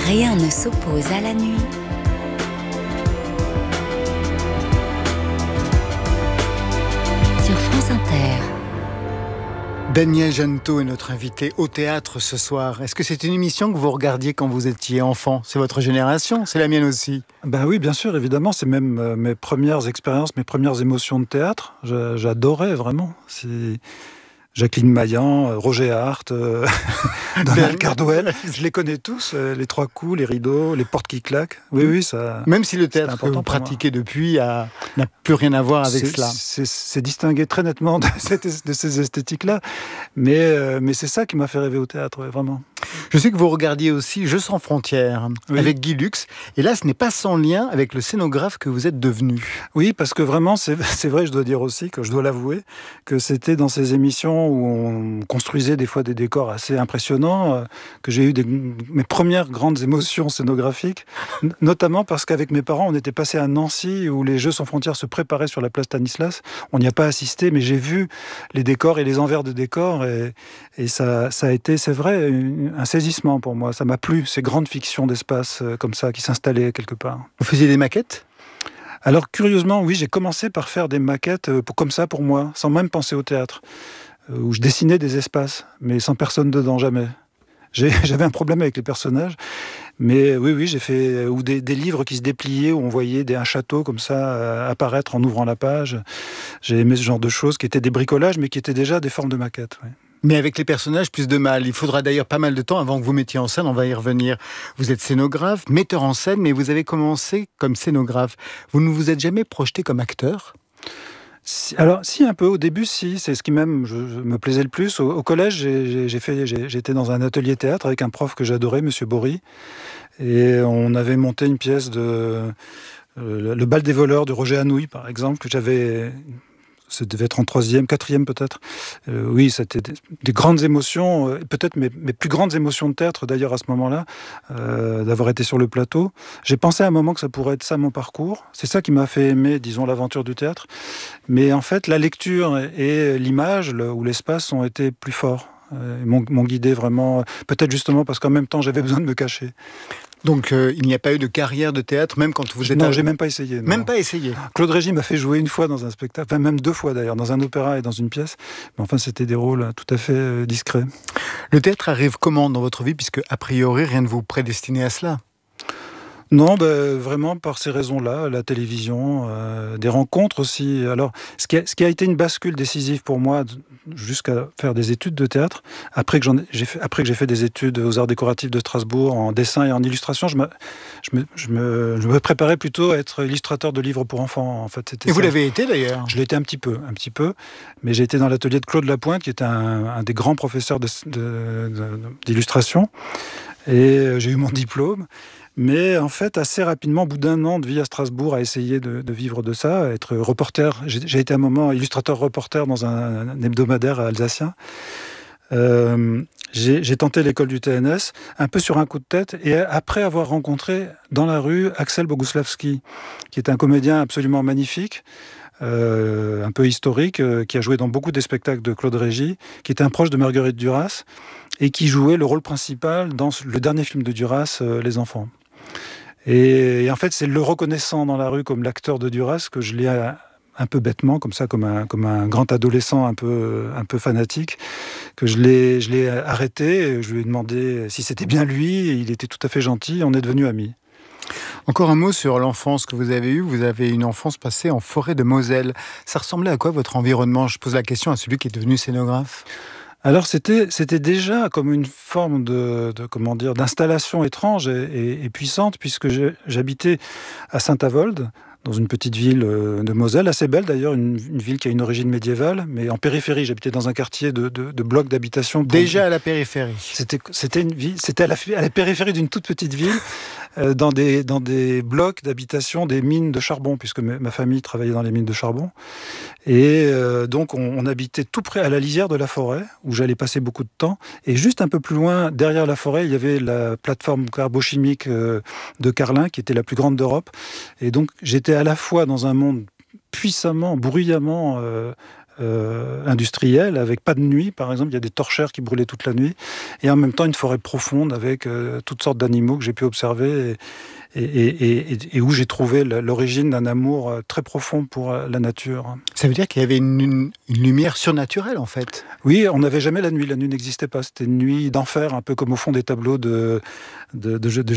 Rien ne s'oppose à la nuit. Sur France Inter. Daniel Jeannetot est notre invité au théâtre ce soir. Est-ce que c'est une émission que vous regardiez quand vous étiez enfant ? C'est votre génération ? C'est la mienne aussi. Ben oui, bien sûr, évidemment. C'est même mes premières expériences, mes premières émotions de théâtre. J'adorais vraiment. C'est Jacqueline Maillan, Roger Hart, Donald Cardwell. Je les connais tous, les trois coups, les rideaux, les portes qui claquent. Oui, ça. Même si le théâtre que vous pratiquez depuis n'a plus rien à voir avec cela. C'est distingué très nettement de ces esthétiques-là. Mais c'est ça qui m'a fait rêver au théâtre, vraiment. Je sais que vous regardiez aussi Jeux sans frontières avec Guy Lux. Et là, ce n'est pas sans lien avec le scénographe que vous êtes devenu. Oui, parce que vraiment, c'est vrai, je dois dire aussi, que je dois l'avouer, que c'était dans ces émissions où on construisait des fois des décors assez impressionnants, que j'ai eu mes premières grandes émotions scénographiques, notamment parce qu'avec mes parents, on était passé à Nancy, où les Jeux sans frontières se préparaient sur la place Stanislas. On n'y a pas assisté, mais j'ai vu les décors et les envers de décors, et ça a été, c'est vrai, un saisissement pour moi. Ça m'a plu, ces grandes fictions d'espace comme ça, qui s'installaient quelque part. Vous faisiez des maquettes ? Alors, curieusement, oui, j'ai commencé par faire des maquettes comme ça pour moi, sans même penser au théâtre, où je dessinais des espaces, mais sans personne dedans, jamais. J'avais un problème avec les personnages, mais oui, j'ai fait ou des livres qui se dépliaient, où on voyait un château comme ça apparaître en ouvrant la page. J'ai aimé ce genre de choses, qui étaient des bricolages, mais qui étaient déjà des formes de maquettes, oui. Mais avec les personnages, plus de mal. Il faudra d'ailleurs pas mal de temps avant que vous mettiez en scène, on va y revenir. Vous êtes scénographe, metteur en scène, mais vous avez commencé comme scénographe. Vous ne vous êtes jamais projeté comme acteur ? Alors, si, un peu. Au début, si. C'est ce qui même me plaisait le plus. Au collège, j'étais dans un atelier théâtre avec un prof que j'adorais, Monsieur Bory. Et on avait monté une pièce de Le bal des voleurs de Roger Hanouilh, par exemple, que j'avais... Ça devait être en 3e, 4e peut-être. Oui, c'était des grandes émotions, peut-être mes plus grandes émotions de théâtre d'ailleurs à ce moment-là, d'avoir été sur le plateau. J'ai pensé à un moment que ça pourrait être ça mon parcours. C'est ça qui m'a fait aimer, disons, l'aventure du théâtre. Mais en fait, la lecture et l'image ou l'espace ont été plus forts. M'ont guidé vraiment, peut-être justement parce qu'en même temps j'avais besoin de me cacher. Donc il n'y a pas eu de carrière de théâtre, même quand vous êtes... Non, j'ai même pas essayé. Non. Même pas essayé. Claude Régis m'a fait jouer une fois dans un spectacle, enfin même 2 fois d'ailleurs, dans un opéra et dans une pièce. Mais enfin, c'était des rôles tout à fait discrets. Le théâtre arrive comment dans votre vie, puisque a priori rien ne vous prédestinait à cela ? Non, vraiment par ces raisons-là, la télévision, des rencontres aussi. Alors, ce qui a été une bascule décisive pour moi, jusqu'à faire des études de théâtre, après que j'ai fait des études aux Arts décoratifs de Strasbourg, en dessin et en illustration, je me préparais plutôt à être illustrateur de livres pour enfants. En fait, c'était vous l'avez été d'ailleurs ? Je l'ai été un petit peu, mais j'ai été dans l'atelier de Claude Lapointe, qui était un des grands professeurs d'illustration, et j'ai eu mon diplôme. Mais en fait, assez rapidement, au bout d'1 an de vie à Strasbourg, à essayer de vivre de ça, être reporter. J'ai été un moment illustrateur-reporter dans un hebdomadaire alsacien. J'ai tenté l'école du TNS, un peu sur un coup de tête, et après avoir rencontré dans la rue Axel Boguslavski, qui est un comédien absolument magnifique, un peu historique, qui a joué dans beaucoup des spectacles de Claude Régis, qui était un proche de Marguerite Duras, et qui jouait le rôle principal dans le dernier film de Duras, Les Enfants. Et en fait, c'est le reconnaissant dans la rue comme l'acteur de Duras que je l'ai un peu bêtement, comme ça, comme un grand adolescent un peu fanatique, que je l'ai arrêté. Je lui ai demandé si c'était bien lui. Et il était tout à fait gentil. On est devenus amis. Encore un mot sur l'enfance que vous avez eue. Vous avez une enfance passée en forêt de Moselle. Ça ressemblait à quoi votre environnement ? Je pose la question à celui qui est devenu scénographe. Alors c'était déjà comme une forme d'installation étrange et puissante, puisque j'habitais à Saint-Avold, dans une petite ville de Moselle, assez belle d'ailleurs, une ville qui a une origine médiévale, mais en périphérie. J'habitais dans un quartier de blocs d'habitation. Déjà à la périphérie. C'était à la périphérie d'une toute petite ville, dans des blocs d'habitation, des mines de charbon, puisque ma famille travaillait dans les mines de charbon. Et donc on habitait tout près à la lisière de la forêt, où j'allais passer beaucoup de temps. Et juste un peu plus loin, derrière la forêt, il y avait la plateforme carbochimique de Carlin, qui était la plus grande d'Europe. Et donc j'étais à la fois dans un monde puissamment, bruyamment industrielle, avec pas de nuit, par exemple. Il y a des torchères qui brûlaient toute la nuit. Et en même temps, une forêt profonde avec toutes sortes d'animaux que j'ai pu observer et où j'ai trouvé l'origine d'un amour très profond pour la nature. Ça veut dire qu'il y avait une lumière surnaturelle, en fait. Oui, on n'avait jamais la nuit. La nuit n'existait pas. C'était une nuit d'enfer, un peu comme au fond des tableaux de